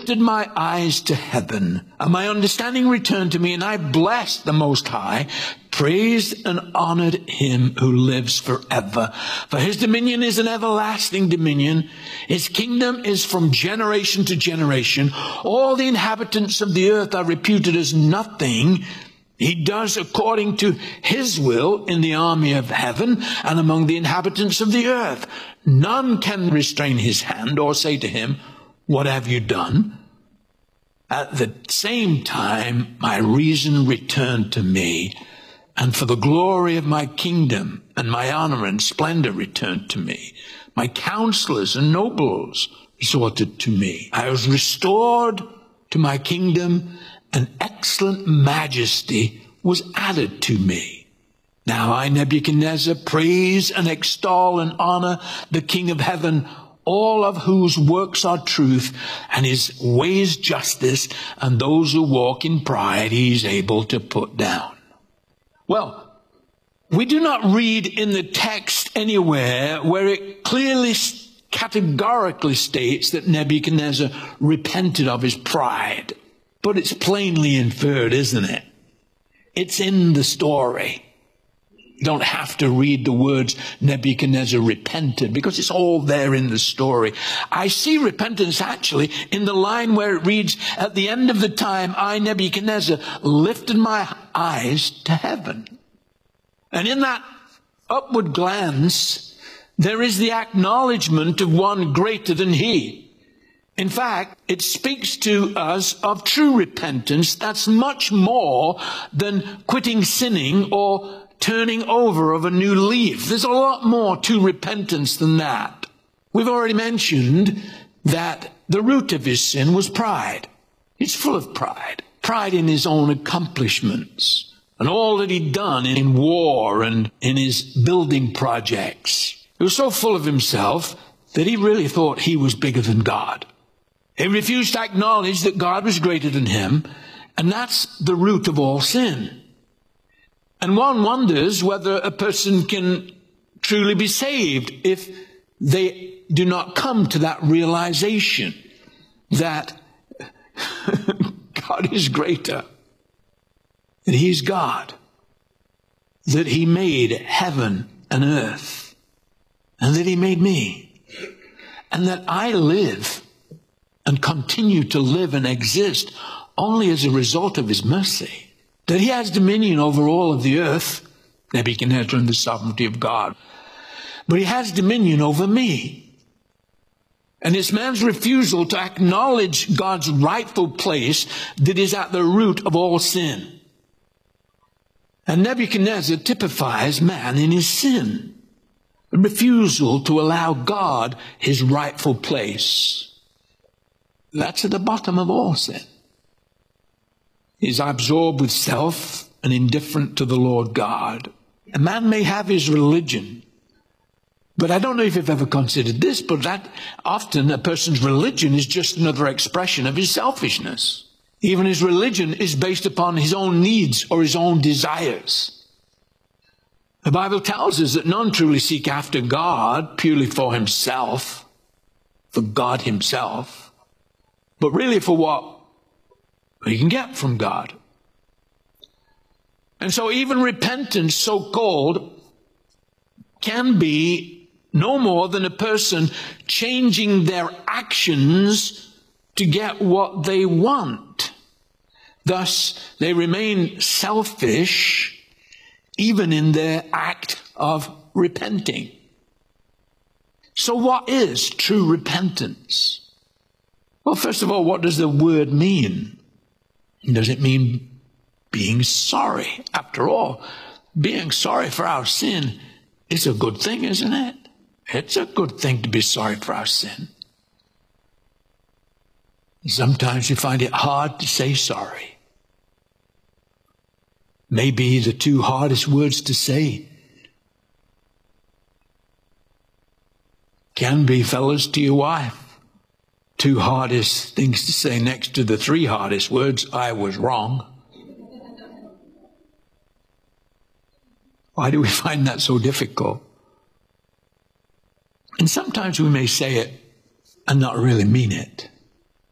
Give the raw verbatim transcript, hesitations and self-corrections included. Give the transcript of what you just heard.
lifted my eyes to heaven, and my understanding returned to me, and I blessed the Most High, praised and honored him who lives forever. For his dominion is an everlasting dominion. His kingdom is from generation to generation. All the inhabitants of the earth are reputed as nothing. He does according to his will in the army of heaven and among the inhabitants of the earth. None can restrain his hand or say to him, what have you done? At the same time, my reason returned to me, and for the glory of my kingdom and my honor and splendor returned to me. My counselors and nobles resorted to me. I was restored to my kingdom, and excellent majesty was added to me. Now I, Nebuchadnezzar, praise and extol and honor the King of heaven, all of whose works are truth, and his ways justice, and those who walk in pride he is able to put down. Well, we do not read in the text anywhere where it clearly, categorically states that Nebuchadnezzar repented of his pride. But it's plainly inferred, isn't it? It's in the story. You don't have to read the words Nebuchadnezzar repented, because it's all there in the story. I see repentance actually in the line where it reads, at the end of the time, I, Nebuchadnezzar, lifted my eyes to heaven. And in that upward glance, there is the acknowledgement of one greater than he. In fact, it speaks to us of true repentance that's much more than quitting sinning or turning over of a new leaf. There's a lot more to repentance than that. We've already mentioned that the root of his sin was pride. He's full of pride. Pride in his own accomplishments and all that he'd done in war and in his building projects. He was so full of himself that he really thought he was bigger than God. He refused to acknowledge that God was greater than him, and that's the root of all sin. And one wonders whether a person can truly be saved if they do not come to that realization that God is greater, that he's God, that he made heaven and earth, and that he made me, and that I live and continue to live and exist only as a result of his mercy. That he has dominion over all of the earth, Nebuchadnezzar and the sovereignty of God. But he has dominion over me. And it's man's refusal to acknowledge God's rightful place that is at the root of all sin. And Nebuchadnezzar typifies man in his sin. A refusal to allow God his rightful place. That's at the bottom of all sin. He's absorbed with self and indifferent to the Lord God. A man may have his religion, but I don't know if you've ever considered this, but that often a person's religion is just another expression of his selfishness. Even his religion is based upon his own needs or his own desires. The Bible tells us that none truly seek after God purely for himself, for God himself, but really for what you can get from God. And so even repentance, so-called, can be no more than a person changing their actions to get what they want. Thus, they remain selfish even in their act of repenting. So what is true repentance? Well, first of all, what does the word mean? Does it mean being sorry? After all, being sorry for our sin is a good thing, isn't it? It's a good thing to be sorry for our sin. Sometimes you find it hard to say sorry. Maybe the two hardest words to say can be, fellas, to your wife. Two hardest things to say next to the three hardest words, I was wrong. Why do we find that so difficult? And sometimes we may say it and not really mean it.